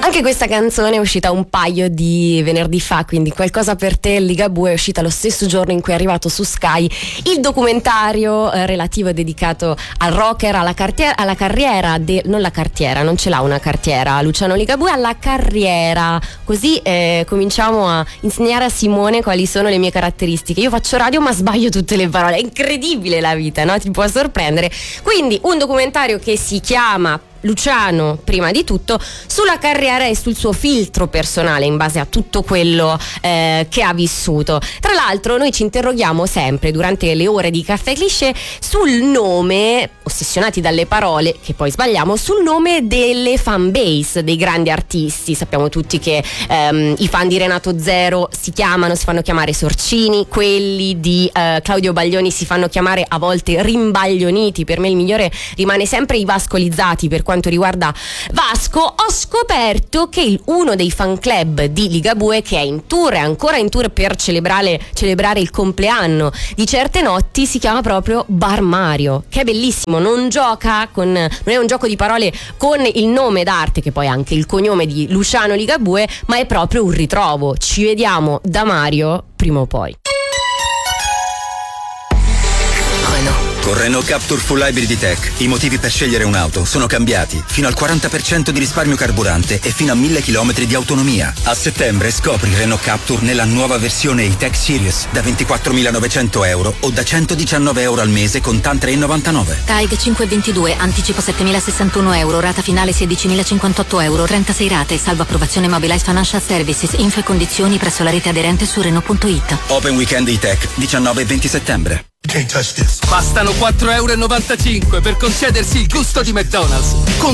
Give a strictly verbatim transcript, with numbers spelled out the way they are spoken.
Anche questa canzone è uscita un paio di venerdì fa, quindi Qualcosa per te, Ligabue, è uscita lo stesso giorno in cui è arrivato su Sky il documentario eh, relativo e dedicato al rocker, alla, cartiera, alla carriera, de, non la cartiera, non ce l'ha una cartiera Luciano Ligabue, alla carriera. Così eh, cominciamo a insegnare a Simone quali sono le mie caratteristiche. Io faccio radio ma sbaglio tutte le parole, è incredibile la vita, no? Ti può sorprendere. Quindi un documentario che si chiama Luciano, prima di tutto, sulla carriera e sul suo filtro personale in base a tutto quello eh, che ha vissuto. Tra l'altro noi ci interroghiamo sempre durante le ore di Caffè Cliché sul nome, ossessionati dalle parole che poi sbagliamo, sul nome delle fan base dei grandi artisti. Sappiamo tutti che ehm, i fan di Renato Zero si chiamano, si fanno chiamare Sorcini, quelli di eh, Claudio Baglioni si fanno chiamare a volte Rimbaglioniti. Per me il migliore rimane sempre i Vascolizzati per quanto riguarda Vasco. Ho scoperto che il, uno dei fan club di Ligabue, che è in tour, è ancora in tour per celebrare, celebrare il compleanno di Certe Notti, si chiama proprio Bar Mario, che è bellissimo. Non gioca con, non è un gioco di parole con il nome d'arte, che poi è anche il cognome di Luciano Ligabue, ma è proprio un ritrovo. Ci vediamo da Mario prima o poi. Con Renault Captur Full Hybrid E-Tech i motivi per scegliere un'auto sono cambiati. Fino al quaranta per cento di risparmio carburante e fino a mille chilometri di autonomia. A settembre scopri Renault Captur nella nuova versione E-Tech Series da ventiquattromilanovecento euro o da centodiciannove euro al mese con TAN tre virgola novantanove. T A I G cinquecentoventidue, anticipo settemilasessantuno euro, rata finale sedicimilacinquantotto euro, trentasei rate, salvo approvazione Mobilize Financial Services, info e condizioni presso la rete aderente su Renault punto it. Open Weekend E-Tech diciannove e venti settembre. Bastano quattro virgola novantacinque euro per concedersi il gusto di McDonald's. Con